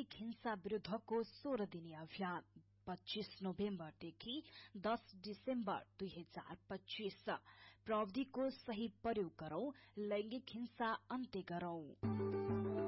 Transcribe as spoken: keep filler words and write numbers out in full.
लैंगिक हिंसा विरूद्धको सोह्र दिने अभियान पच्चीस नोभेम्बरदेखि दस डिसेम्बर दुई हजार पच्चीस प्रविधिको सही प्रयोग गरौं, लैंगिक हिंसा अन्त्य गरौं।